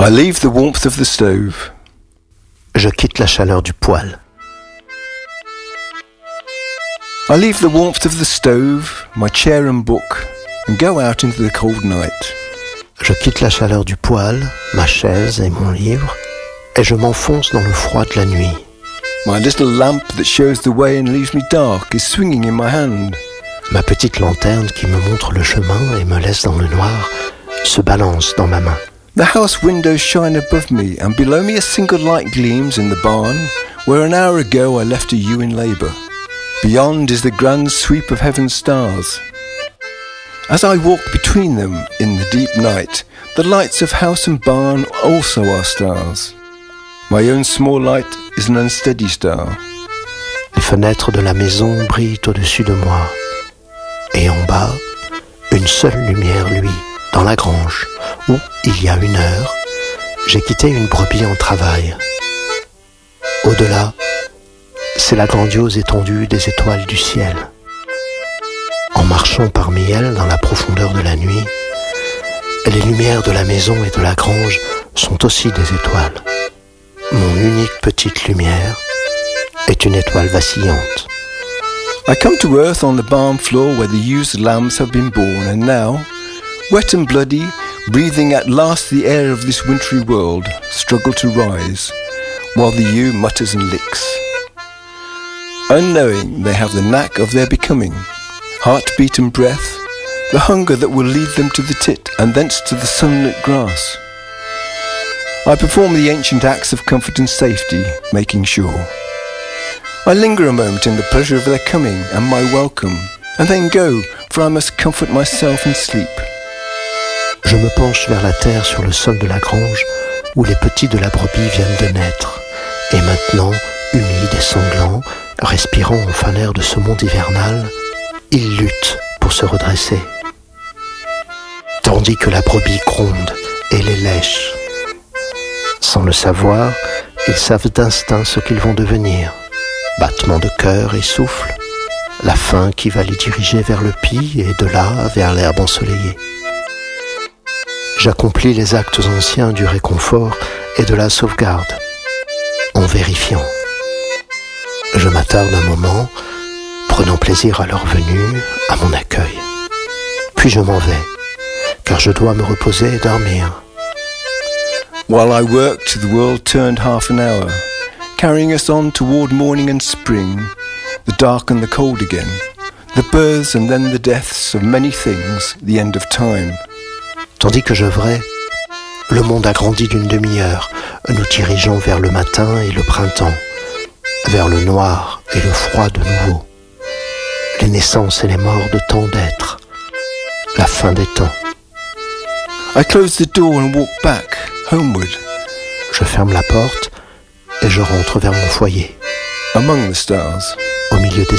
I leave the warmth of the stove. Je quitte la chaleur du poêle. I leave the warmth of the stove, my chair and book, and go out into the cold night. Je quitte la chaleur du poêle, ma chaise et mon livre, et je m'enfonce dans le froid de la nuit. My little lamp that shows the way and leaves me dark is swinging in my hand. Ma petite lanterne qui me montre le chemin et me laisse dans le noir se balance dans ma main. The house windows shine above me, and below me a single light gleams in the barn, where an hour ago I left a ewe in labour. Beyond is the grand sweep of heaven's stars. As I walk between them in the deep night, the lights of house and barn also are stars. My own small light is an unsteady star. Les fenêtres de la maison brillent au-dessus de moi. Et en bas, une seule lumière luit, dans la grange, où, il y a 1 heure, j'ai quitté une brebis en travail. Au-delà, c'est la grandiose étendue des étoiles du ciel. En marchant parmi elles dans la profondeur de la nuit, les lumières de la maison et de la grange sont aussi des étoiles. Mon unique petite lumière est une étoile vacillante. I come to earth on the barn floor where the used lambs have been born, and now, wet and bloody, breathing at last the air of this wintry world, struggle to rise, while the ewe mutters and licks. Unknowing, they have the knack of their becoming, heartbeat and breath, the hunger that will lead them to the tit and thence to the sunlit grass. I perform the ancient acts of comfort and safety, making sure. I linger a moment in the pleasure of their coming and my welcome, and then go, for I must comfort myself and sleep. Je me penche vers la terre sur le sol de la grange où les petits de la brebis viennent de naître, et maintenant, humides et sanglants, respirant enfin l'air de ce monde hivernal, ils luttent pour se redresser. Tandis que la brebis gronde et les lèche. Sans le savoir, ils savent d'instinct ce qu'ils vont devenir. Battement de cœur et souffle, la faim qui va les diriger vers le pis et de là vers l'herbe ensoleillée. J'accomplis les actes anciens du réconfort et de la sauvegarde, en vérifiant. Je m'attarde un moment, prenant plaisir à leur venue, à mon accueil. Puis je m'en vais, car je dois me reposer et dormir. While I worked, the world turned half an hour, carrying us on toward morning and spring, the dark and the cold again, the births and then the deaths of many things, the end of time. Tandis que j'œuvrais, le monde a grandi d'une demi-heure, nous dirigeant vers le matin et le printemps, vers le noir et le froid de nouveau, les naissances et les morts de tant d'êtres, la fin des temps. I closed the door and walked back, homeward. Je ferme la porte et je rentre vers mon foyer, among the stars. au milieu des